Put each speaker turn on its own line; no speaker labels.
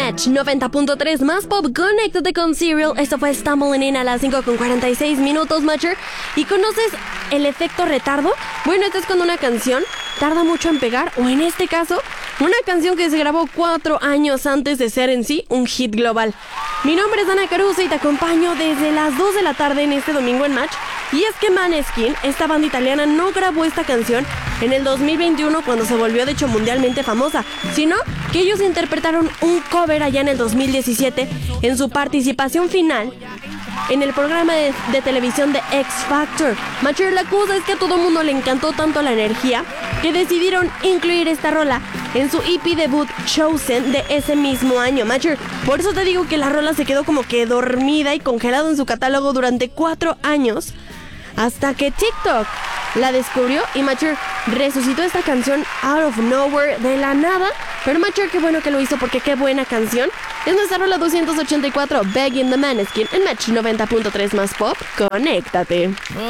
Match 90.3 más pop, conéctate con Serial. Esto fue Stumbling In a las 5:46 Matcher. ¿Y conoces el efecto retardo? Bueno, esto es cuando una canción tarda mucho en pegar, o en este caso, una canción que se grabó 4 años antes de ser en sí un hit global. Mi nombre es Ana Caruso y te acompaño desde las 2 de la tarde en este domingo en Match. Y es que Måneskin, esta banda italiana, no grabó esta canción en el 2021 cuando se volvió de hecho mundialmente famosa, sino que ellos interpretaron un cover allá en el 2017 en su participación final en el programa de televisión de X Factor. Matcher, la cosa es que a todo mundo le encantó tanto la energía que decidieron incluir esta rola en su EP debut Chosen de ese mismo año. Matcher, por eso te digo que la rola se quedó como que dormida y congelada en su catálogo durante 4 años, hasta que TikTok la descubrió y Matcher resucitó esta canción out of nowhere, de la nada. Pero Matcher, qué bueno que lo hizo, porque qué buena canción. Es nuestra rola 284, Begging the Måneskin en Match 90.3 más pop. Conéctate.